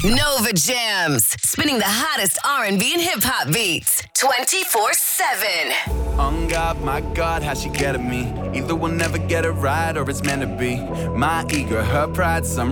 Nova Jams, spinning the hottest R&B and hip-hop beats 24/7. On God, my God, how she get at me. Either we'll never get it right or it's meant to be. My ego, her pride, some